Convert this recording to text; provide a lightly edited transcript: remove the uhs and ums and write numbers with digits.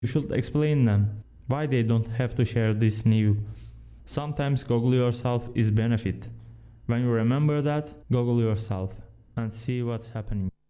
You should explain them why they don't have to share this new. Sometimes Google yourself is benefit. When you remember that, Google yourself and see what's happening.